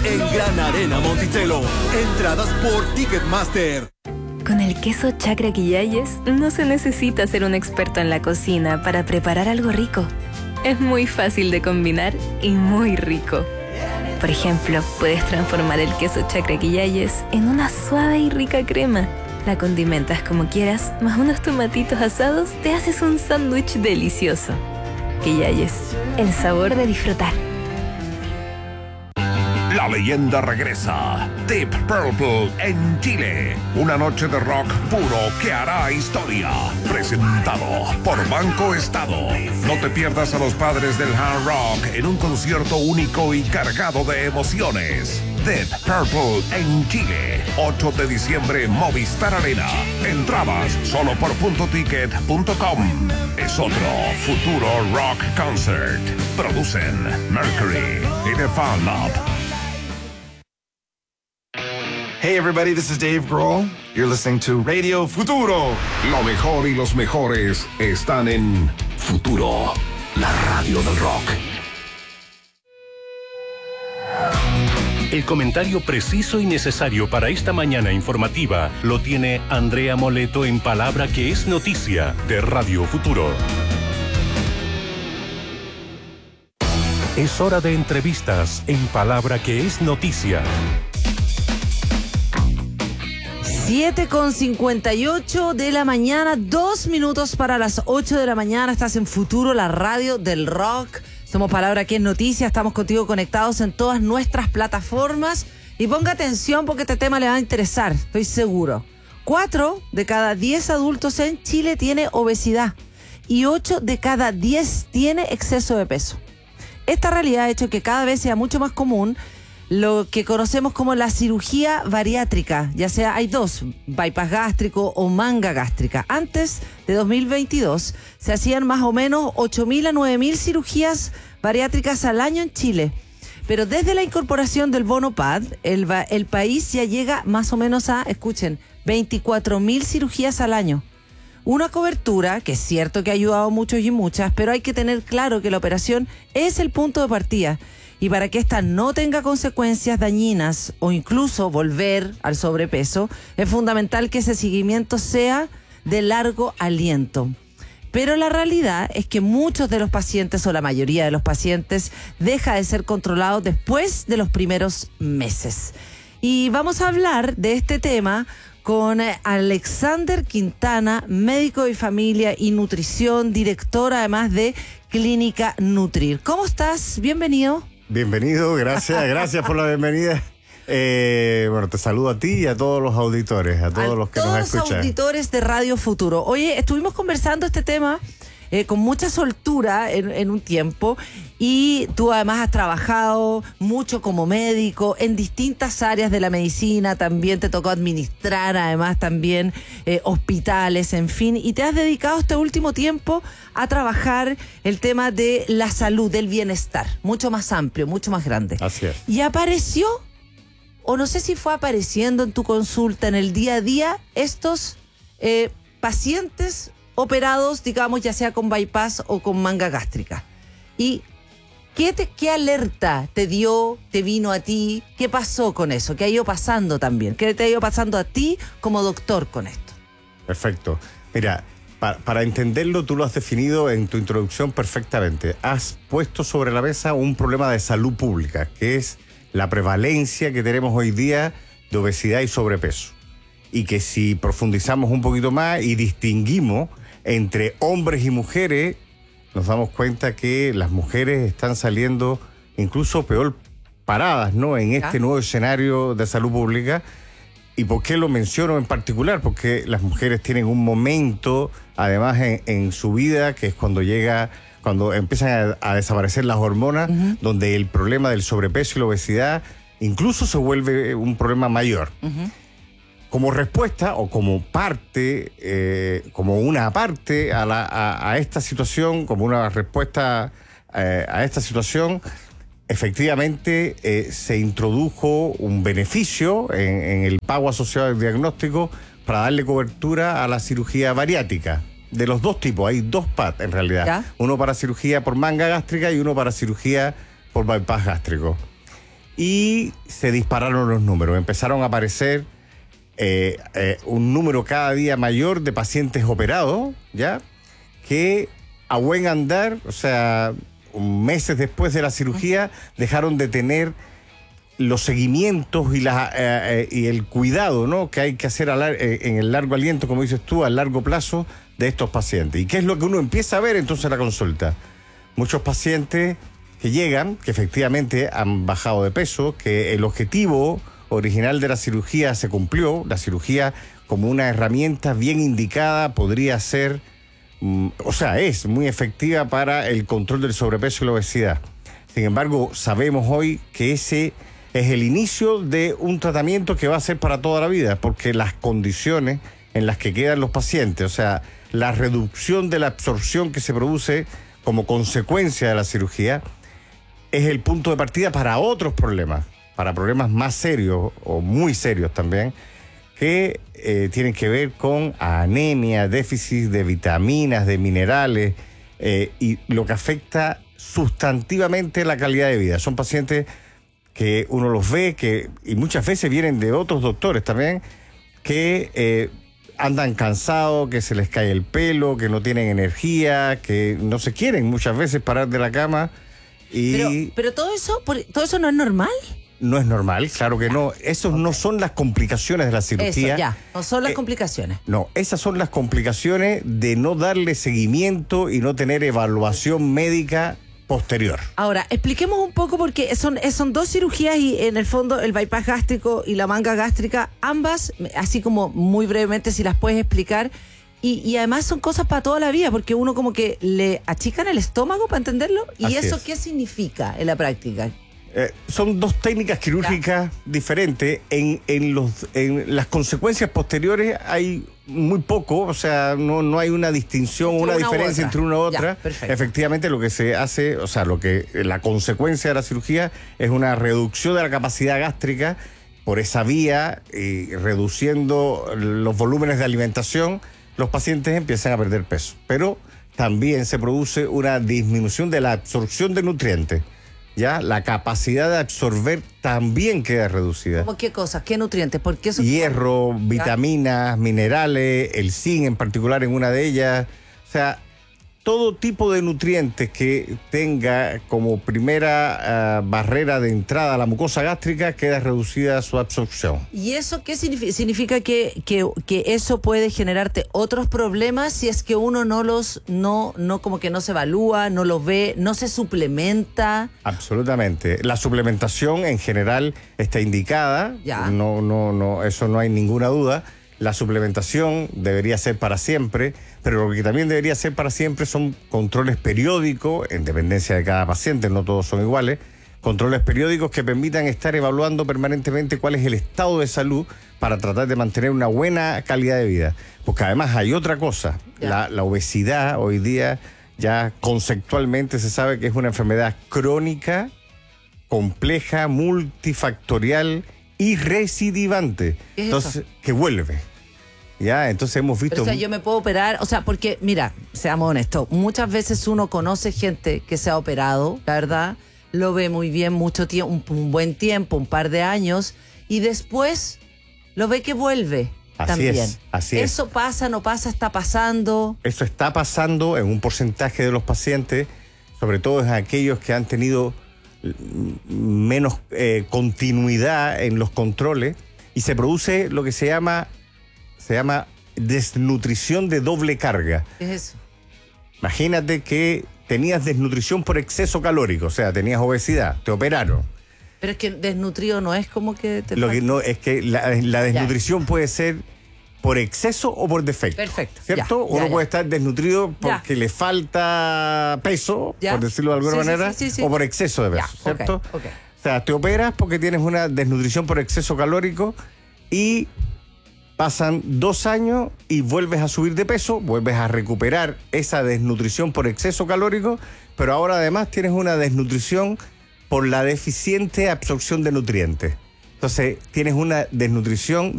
en Gran Arena Monticello. Entradas por Ticketmaster. Con el queso Chacra Quillayes no se necesita ser un experto en la cocina para preparar algo rico. Es muy fácil de combinar y muy rico. Por ejemplo, puedes transformar el queso Chacra Quillayes en una suave y rica crema. La condimentas como quieras, más unos tomatitos asados, te haces un sándwich delicioso. Quillayes, el sabor de disfrutar. La leyenda regresa. Deep Purple en Chile. Una noche de rock puro que hará historia. Presentado por Banco Estado. No te pierdas a los padres del hard rock en un concierto único y cargado de emociones. Deep Purple en Chile. 8 de diciembre, Movistar Arena. Entradas solo por puntoticket.com. Es otro futuro rock concert. Producen Mercury y The Fan Lab. Hey everybody, this is Dave Grohl. You're listening to Radio Futuro. Lo mejor y los mejores están en Futuro, la radio del rock. El comentario preciso y necesario para esta mañana informativa lo tiene Andrea Moleto en Palabra que es Noticia de Radio Futuro. Es hora de entrevistas en Palabra que es Noticia. 7:58 de la mañana, 2 minutos para las 8 de la mañana. Estás en Futuro, la radio del rock. Somos Palabra que es Noticia. Estamos contigo conectados en todas nuestras plataformas. Y ponga atención porque este tema le va a interesar, estoy seguro. 4 de cada 10 adultos en Chile tiene obesidad y 8 de cada 10 tiene exceso de peso. Esta realidad ha hecho que cada vez sea mucho más común lo que conocemos como la cirugía bariátrica, ya sea hay dos, bypass gástrico o manga gástrica. Antes de 2022 se hacían más o menos 8.000 a 9.000 cirugías bariátricas al año en Chile. Pero desde la incorporación del bono PAD, el país ya llega más o menos a, escuchen, 24.000 cirugías al año. Una cobertura que es cierto que ha ayudado a muchos y muchas, pero hay que tener claro que la operación es el punto de partida. Y para que esta no tenga consecuencias dañinas o incluso volver al sobrepeso, es fundamental que ese seguimiento sea de largo aliento. Pero la realidad es que muchos de los pacientes o la mayoría de los pacientes deja de ser controlados después de los primeros meses. Y vamos a hablar de este tema con Alexander Quintana, médico de familia y nutrición, director además de Clínica Nutrir. ¿Cómo estás? Bienvenido. Bienvenido, gracias por la bienvenida. Bueno, te saludo a ti y a todos los auditores, a todos los que nos escuchan. Todos los auditores de Radio Futuro. Oye, estuvimos conversando este tema con mucha soltura en un tiempo y tú además has trabajado mucho como médico en distintas áreas de la medicina, también te tocó administrar además también hospitales, en fin, y te has dedicado este último tiempo a trabajar el tema de la salud, del bienestar, mucho más amplio, mucho más grande. Así es. Y apareció, o no sé si fue apareciendo en tu consulta, en el día a día, estos pacientes operados, digamos, ya sea con bypass o con manga gástrica. ¿Y qué alerta te vino a ti? ¿Qué pasó con eso? ¿Qué ha ido pasando también? ¿Qué te ha ido pasando a ti como doctor con esto? Perfecto. Mira, para entenderlo, tú lo has definido en tu introducción perfectamente. Has puesto sobre la mesa un problema de salud pública, que es la prevalencia que tenemos hoy día de obesidad y sobrepeso. Y que si profundizamos un poquito más y distinguimos entre hombres y mujeres, nos damos cuenta que las mujeres están saliendo incluso peor paradas, ¿no?, en este nuevo escenario de salud pública. ¿Y por qué lo menciono en particular? Porque las mujeres tienen un momento, además, en su vida, que es cuando empiezan a desaparecer las hormonas, donde el problema del sobrepeso y la obesidad incluso se vuelve un problema mayor. Como respuesta o como parte, como una parte a esta situación, como una respuesta a esta situación, efectivamente se introdujo un beneficio en el pago asociado al diagnóstico para darle cobertura a la cirugía bariátrica. De los dos tipos, hay dos PAD en realidad. ¿Ya? Uno para cirugía por manga gástrica y uno para cirugía por bypass gástrico. y se dispararon los números. Empezaron a aparecer un número cada día mayor de pacientes operados, ¿ya? Que a buen andar, o sea, meses después de la cirugía, dejaron de tener los seguimientos y el cuidado, ¿no?, que hay que hacer en el largo aliento, como dices tú, a largo plazo de estos pacientes. ¿Y qué es lo que uno empieza a ver entonces en la consulta? Muchos pacientes que llegan, que efectivamente han bajado de peso, que el objetivo original de la cirugía se cumplió. La cirugía, como una herramienta bien indicada, podría ser, es muy efectiva para el control del sobrepeso y la obesidad. Sin embargo, sabemos hoy que ese es el inicio de un tratamiento que va a ser para toda la vida, porque las condiciones en las que quedan los pacientes, o sea, la reducción de la absorción que se produce como consecuencia de la cirugía, es el punto de partida para otros problemas, para problemas más serios o muy serios también, que tienen que ver con anemia, déficit de vitaminas, de minerales, y lo que afecta sustantivamente la calidad de vida. Son pacientes que uno los ve, y muchas veces vienen de otros doctores también, que andan cansados, que se les cae el pelo, que no tienen energía, que no se quieren muchas veces parar de la cama. Pero todo eso no es normal. No es normal, claro que no. Esos no son las complicaciones de la cirugía. Eso, ya, no son las complicaciones. No, esas son las complicaciones de no darle seguimiento y no tener evaluación médica posterior. Ahora, expliquemos un poco, porque son dos cirugías y en el fondo el bypass gástrico y la manga gástrica, ambas, así como muy brevemente si las puedes explicar, y además son cosas para toda la vida, porque uno como que le achican el estómago para entenderlo, y Así eso es. ¿qué significa en la práctica? Son dos técnicas quirúrgicas diferentes. En las consecuencias posteriores hay muy poco, o sea, no hay una distinción, una diferencia entre una u otra. Efectivamente, lo que se hace, o sea, la consecuencia de la cirugía es una reducción de la capacidad gástrica por esa vía, y reduciendo los volúmenes de alimentación, los pacientes empiezan a perder peso. Pero también se produce una disminución de la absorción de nutrientes. Ya la capacidad de absorber también queda reducida. ¿Cómo qué cosas? ¿Qué nutrientes? Porque eso hierro, vitaminas, minerales, el zinc en particular en una de ellas. O sea, todo tipo de nutrientes que tenga como primera barrera de entrada a la mucosa gástrica queda reducida su absorción. ¿Y eso qué significa? ¿Significa que eso puede generarte otros problemas si es que uno no como que no se evalúa, no los ve, no se suplementa? Absolutamente. La suplementación en general está indicada. Ya. No, eso no hay ninguna duda. La suplementación debería ser para siempre, pero lo que también debería ser para siempre son controles periódicos, en dependencia de cada paciente, no todos son iguales, controles periódicos que permitan estar evaluando permanentemente cuál es el estado de salud para tratar de mantener una buena calidad de vida. Porque además hay otra cosa, la obesidad hoy día ya conceptualmente se sabe que es una enfermedad crónica, compleja, multifactorial y recidivante. ¿Qué es entonces, eso? Que vuelve. Ya, entonces hemos visto... Pero, o sea, yo me puedo operar, o sea, porque, mira, seamos honestos, muchas veces uno conoce gente que se ha operado, la verdad, lo ve muy bien mucho tiempo, un buen tiempo, un par de años, y después lo ve que vuelve también. Así es. ¿Eso pasa, no pasa, está pasando? Eso está pasando en un porcentaje de los pacientes, sobre todo en aquellos que han tenido menos continuidad en los controles, y se produce lo que se llama desnutrición de doble carga. ¿Qué es eso? Imagínate que tenías desnutrición por exceso calórico, o sea, tenías obesidad, te operaron. Pero es que desnutrido no es como que te Lo que falta. no es que la desnutrición puede ser por exceso o por defecto. Perfecto. ¿Cierto? Ya, Uno ya. puede estar desnutrido porque le falta peso, Ya. por decirlo de alguna Sí, manera, sí. o por exceso de peso, Ya, ¿cierto? ok. O sea, te operas porque tienes una desnutrición por exceso calórico y pasan 2 años y vuelves a subir de peso, vuelves a recuperar esa desnutrición por exceso calórico, pero ahora además tienes una desnutrición por la deficiente absorción de nutrientes. Entonces, tienes una desnutrición